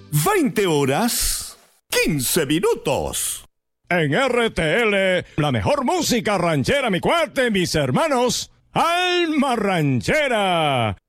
20 horas, 15 minutos. En RTL, la mejor música ranchera, mi cuate, mis hermanos. Alma Ranchera.